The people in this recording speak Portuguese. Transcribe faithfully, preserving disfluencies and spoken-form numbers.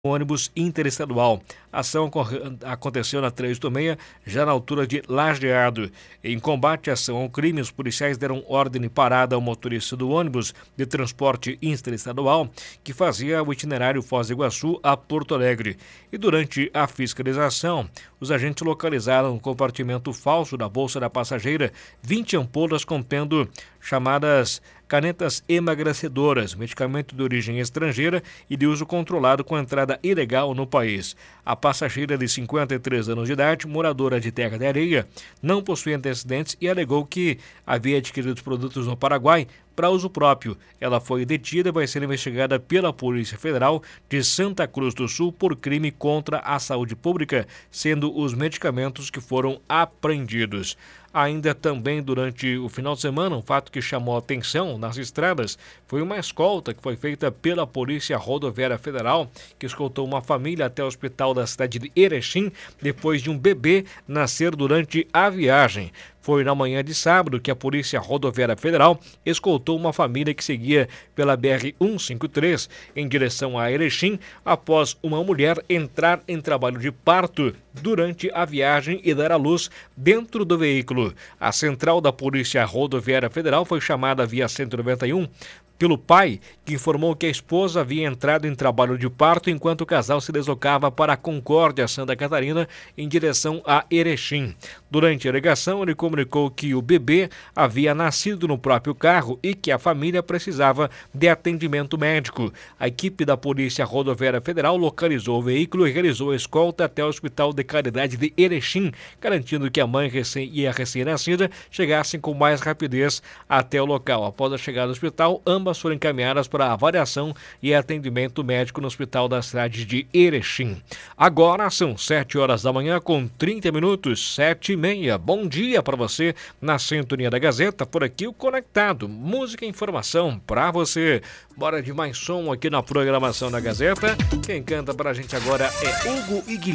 ônibus interestadual. A ação aconteceu na trezentos e seis, já na altura de Lajeado. Em combate à ação ao crime, os policiais deram ordem de parada ao motorista do ônibus de transporte interestadual que fazia o itinerário Foz do Iguaçu a Porto Alegre. E durante a fiscalização, os agentes localizaram no compartimento falso da bolsa da passageira vinte ampolas contendo chamadas canetas emagrecedoras, medicamento de origem estrangeira e de uso controlado com entrada ilegal no país. A passageira de cinquenta e três anos de idade, moradora de Terra de Areia, não possui antecedentes e alegou que havia adquirido os produtos no Paraguai para uso próprio. Ela foi detida e vai ser investigada pela Polícia Federal de Santa Cruz do Sul por crime contra a saúde pública, sendo os medicamentos que foram apreendidos. Ainda também durante o final de semana, um fato que chamou a atenção nas estradas foi uma escolta que foi feita pela Polícia Rodoviária Federal, que escoltou uma família até o hospital da cidade de Erechim, depois de um bebê nascer durante a viagem. Foi na manhã de sábado que a Polícia Rodoviária Federal escoltou uma família que seguia pela B R cento e cinquenta e três em direção a Erechim, após uma mulher entrar em trabalho de parto durante a viagem e dar à luz dentro do veículo. A central da Polícia Rodoviária Federal foi chamada via cento e noventa e um pelo pai, que informou que a esposa havia entrado em trabalho de parto enquanto o casal se deslocava para a Concórdia, Santa Catarina, em direção a Erechim. Durante a ligação, ele comunicou que o bebê havia nascido no próprio carro e que a família precisava de atendimento médico. A equipe da Polícia Rodoviária Federal localizou o veículo e realizou a escolta até o Hospital de Caridade de Erechim, garantindo que a mãe recém, e a recém-nascida chegassem com mais rapidez até o local. Após a chegada ao hospital, ambas foram encaminhadas para avaliação e atendimento médico no hospital da cidade de Erechim. Agora são sete horas da manhã com trinta minutos, sete e meia. Bom dia para você na sintonia da Gazeta, por aqui o Conectado. Música e informação para você. Bora de mais som aqui na programação da Gazeta. Quem canta para a gente agora é Hugo e Guilherme.